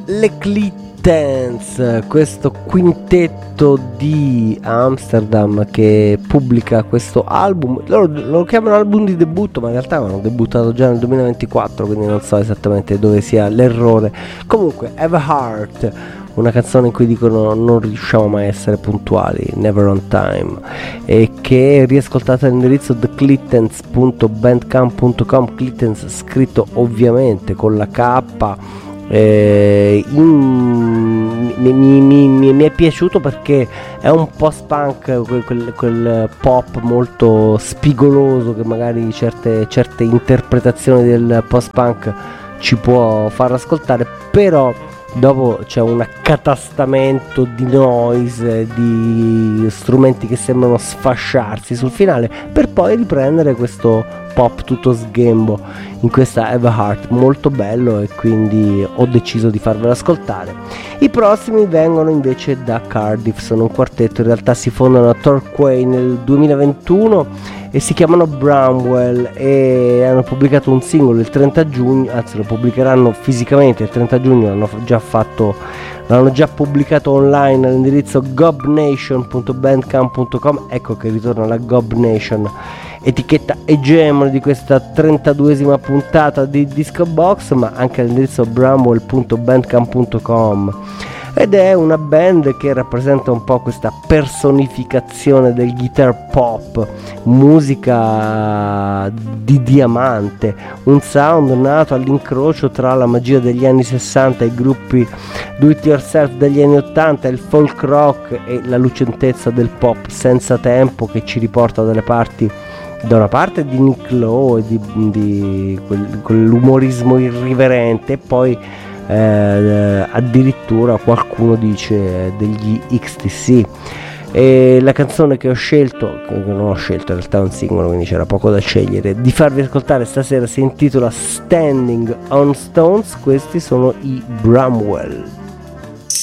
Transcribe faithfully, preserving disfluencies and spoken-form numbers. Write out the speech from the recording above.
Le Clittens, questo quintetto di Amsterdam che pubblica questo album. Loro lo chiamano album di debutto, ma in realtà hanno debuttato già nel duemilaventiquattro, quindi non so esattamente dove sia l'errore. Comunque, Have a Heart, una canzone in cui dicono non riusciamo mai a essere puntuali, never on time, e che è riascoltata all'indirizzo the clittens punto bandcamp punto com, Clittens scritto ovviamente con la K. Eh, in, mi, mi, mi, mi è piaciuto perché è un post-punk, quel, quel, quel pop molto spigoloso che magari certe, certe interpretazioni del post-punk ci può far ascoltare, però dopo c'è un accatastamento di noise, di strumenti che sembrano sfasciarsi sul finale, per poi riprendere questo pop tutto sghembo in questa Have a Heart, molto bello, e quindi ho deciso di farvelo ascoltare. I prossimi vengono invece da Cardiff, sono un quartetto, in realtà si fondano a Torquay nel duemilaventuno e si chiamano Bramwell, e hanno pubblicato un singolo il trenta giugno, anzi lo pubblicheranno fisicamente il trenta giugno, l'hanno già fatto, l'hanno già pubblicato online all'indirizzo gobnation punto bandcamp punto com. Ecco che ritorna la Gobnation, etichetta egemone di questa trentaduesima puntata di Disco Box, ma anche all'indirizzo bramwell punto bandcamp punto com, ed è una band che rappresenta un po' questa personificazione del guitar pop, musica di diamante, un sound nato all'incrocio tra la magia degli anni sessanta, i gruppi do it yourself degli anni ottanta, il folk rock e la lucentezza del pop senza tempo che ci riporta dalle parti, da una parte di Nick Lowe e di, di quel, quell'umorismo irriverente, e poi eh, addirittura qualcuno dice degli X T C. E la canzone che ho scelto, che non ho scelto, in realtà è un singolo, quindi c'era poco da scegliere, di farvi ascoltare stasera, si intitola Standing on Stones. Questi sono i Bramwell.